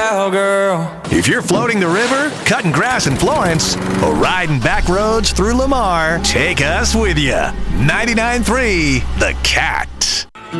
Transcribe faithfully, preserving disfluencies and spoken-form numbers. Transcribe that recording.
cowgirl. If you're floating the river, cutting grass in Florence, or riding back roads through Lamar, take us with you. ninety-nine point three The Cat.